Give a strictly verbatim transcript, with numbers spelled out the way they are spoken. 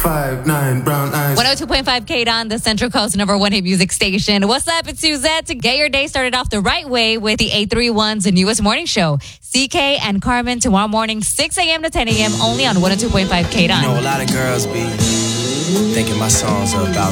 five nine, brown eyes. one oh two point five K D O N, the Central Coast number one hit music station. What's up? It's Suzette to get your day started off the right way with the eight three one's newest morning show. C K and Carmen tomorrow morning, six a.m. to ten a.m. only on one oh two point five K D O N. You know, a lot of girls be thinking my songs are about